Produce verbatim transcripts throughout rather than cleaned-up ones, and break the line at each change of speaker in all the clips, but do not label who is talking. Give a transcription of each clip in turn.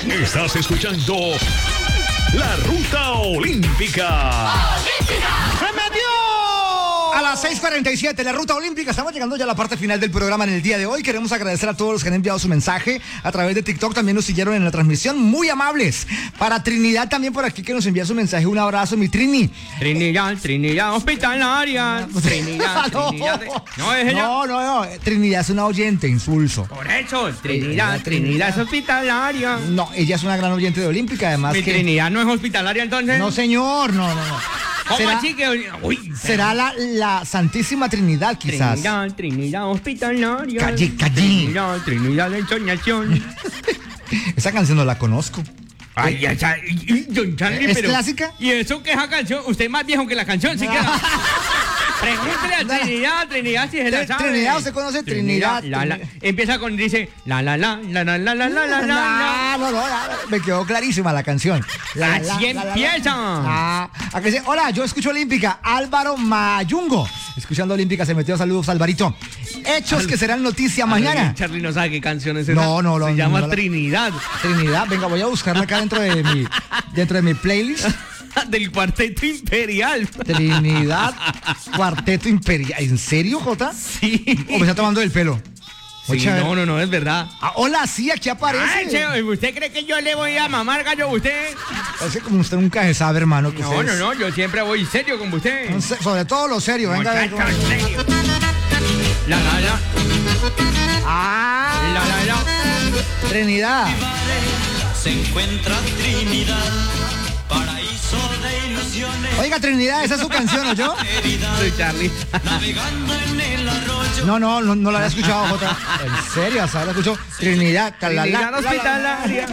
Estás escuchando La Ruta Olímpica.
¡Se metió! A las seis cuarenta y siete, la Ruta Olímpica. Estamos llegando ya a la parte final del programa en el día de hoy. Queremos agradecer a todos los que han enviado su mensaje a través de TikTok. También nos siguieron en la transmisión. Muy amables. Para Trinidad también por aquí que nos envía su mensaje. Un abrazo, mi Trini.
Trinidad, Trinidad hospitalaria. Trinidad,
no,
Trinidad. No, es ella.
No, no, no. Trinidad es una oyente, insulso.
Por eso, Trinidad, Trinidad es hospitalaria.
No, ella es una gran oyente de Olímpica, además.
¿Mi
que...
Trinidad no es hospitalaria entonces?
No, señor, no, no, no.
¿Cómo
¿Será,
así que.? Uy,
será la, la Santísima Trinidad, quizás.
Trinidad, Trinidad hospitalaria.
Calle, calle.
Trinidad, Trinidad de ensoñación.
Esa canción no la conozco.
Ay, ya, ya, y- y- Don Charlie,
¿Es
pero.
clásica?
¿Y eso que esa canción? Usted es más viejo que la canción, si queda. Pregúntele a Trinidad, Trinidad si se la
Tr-
sabe.
Trinidad, ¿usted conoce Trinidad?
la, la. Empieza con, dice, la, la, la, la, la, la, la, la, la, la.
No, no, no, ya, me quedó clarísima la canción. La,
Así empieza.
Ah, ¿a que sí? Hola, yo escucho Olímpica. Álvaro Mayungo. Escuchando Olímpica se metió. Saludos, Alvarito. Hechos que serán noticia mañana.
Charlie no sabe qué canción es esa.
No, no, no.
Se llama
no la-
Trinidad.
Trinidad, venga, voy a buscarla acá dentro de mi, dentro de mi playlist.
Del Cuarteto Imperial.
Trinidad, Cuarteto Imperial. ¿En serio, Jota?
Sí.
¿O me está tomando del pelo?
Sí,
Ocha,
no, no, no, es verdad.
Ah, hola, sí, aquí aparece.
Ay, che, ¿usted cree que yo le voy a mamar gallo a usted?
Parece como usted nunca se sabe, hermano. Que
No,
usted
no,
es-
no, yo siempre voy serio con usted.
No sé, sobre todo lo serio, venga a ver.
Muchacho, en serio. La, la, la,
Ah,
la, la, la.
Trinidad.
Se encuentra Trinidad, paraíso de ilusiones,
Oiga, Trinidad, esa es su canción, ¿o yo?
Soy Charlie.
navegando en el arroyo.
No, no, no, no la había escuchado, Jota. En serio, ¿sabes? La escuchó Trinidad. Talala,
Trinidad
la, la, la.
hospitalaria.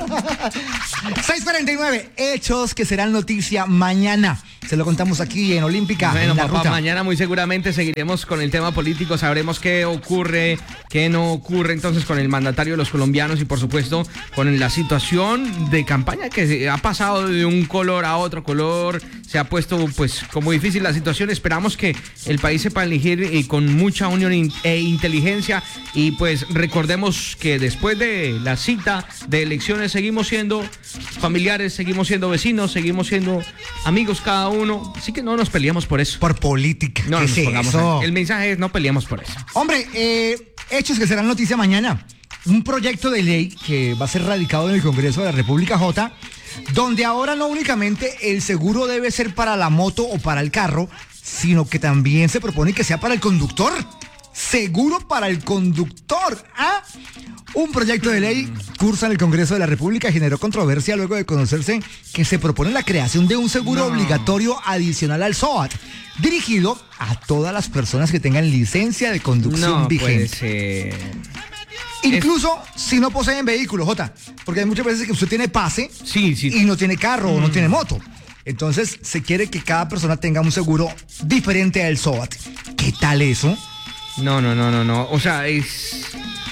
seis cuarenta y nueve, hechos que serán noticia mañana. Se lo contamos aquí en Olímpica,
Bueno,
en la
papá,
ruta.
mañana muy seguramente seguiremos con el tema político, sabremos qué ocurre, qué no ocurre entonces con el mandatario de los colombianos y por supuesto con la situación de campaña que se ha pasado de un color a otro color, se ha puesto pues como difícil la situación. Esperamos que el país sepa elegir y con mucha unión in- e inteligencia y pues recordemos que después de la cita de elecciones seguimos siendo familiares, seguimos siendo vecinos, seguimos siendo amigos cada uno. Así que no nos peleamos por eso.
Por política.
No
¿Qué
nos
es
pongamos
eso?
ahí. El mensaje es no peleamos por eso.
Hombre, eh, hechos que serán noticia mañana. Un proyecto de ley que va a ser radicado en el Congreso de la República, J, donde ahora no únicamente el seguro debe ser para la moto o para el carro, sino que también se propone que sea para el conductor. Seguro para el conductor. ¿Ah? Un proyecto de ley cursa en el Congreso de la República y generó controversia luego de conocerse que se propone la creación de un seguro obligatorio adicional al SOAT, dirigido a todas las personas que tengan licencia de conducción
No puede
vigente.
ser.
Incluso si no poseen vehículos, Jota, porque hay muchas veces que usted tiene pase
Sí, sí.
y no tiene carro o no tiene moto. Entonces se quiere que cada persona tenga un seguro diferente al SOAT. ¿Qué tal eso?
No, no, no, no, no. O sea, es.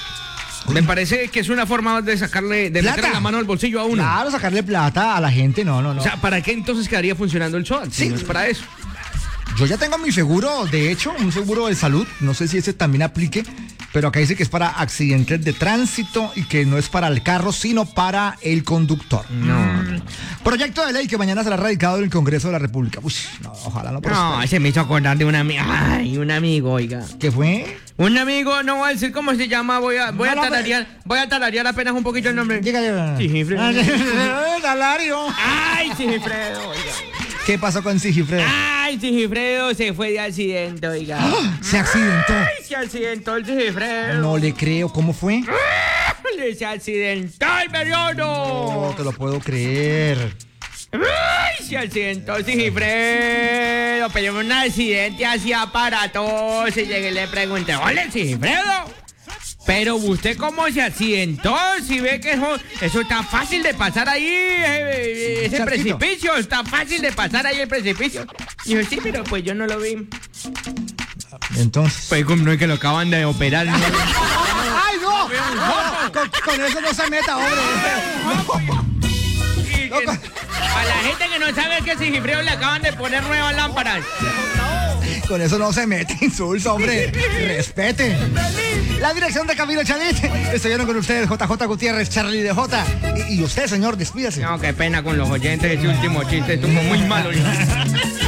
Me parece que es una forma de sacarle, de
¿Plata?
meterle la mano al bolsillo a uno.
Claro, sacarle plata a la gente, no, no, no.
O sea, ¿para qué entonces quedaría funcionando el SOAT? Si
Sí.
no es para eso.
Yo ya tengo mi seguro, de hecho, un seguro de salud. No sé si ese también aplique, pero acá dice que es para accidentes de tránsito y que no es para el carro, sino para el conductor.
No.
Mm. Proyecto de ley que mañana será radicado en el Congreso de la República. Uy, no, ojalá no prospere.
No, se me hizo acordar de un amigo. Ay, un amigo, oiga.
¿Qué fue?
Un amigo, no voy a decir cómo se llama, voy a, voy a
No, no,
tararear, voy a tararear apenas un poquito el nombre.
Llega,
Sigifredo.
Salario.
Ay, Sigifredo, oiga.
¿Qué pasó con Sigifredo?
Ay, Sigifredo se fue de accidente, oiga.
¡Ah! Se accidentó.
Ay, se accidentó el Sigifredo.
No le creo, ¿cómo fue?
Se accidentó el
No
periodo.
te lo puedo creer.
Ay, se accidentó el Sigifredo. Pero un accidente así aparatoso. Y llegué y le pregunté, hola, Sigifredo. Pero usted cómo se accidentó, si ve que eso, eso está fácil de pasar ahí, eh, ese
Charquito.
precipicio, está fácil de pasar ahí el precipicio. Y yo, sí, pero pues yo no lo vi.
Entonces.
Pues como no es que lo acaban de operar. ¿no?
¡Ay, no! No, con, con eso no se meta, hombre.
Y que- a la gente que no sabe que Sigifredo le acaban de poner nuevas lámparas.
Con eso no se mete, insulso, hombre. Respete. La dirección de Camilo Chalit. Estuvieron con ustedes J J Gutiérrez, Charlie de J. Y, y usted, señor, despídase.
No, qué pena con los oyentes. Ese último chiste estuvo muy malo.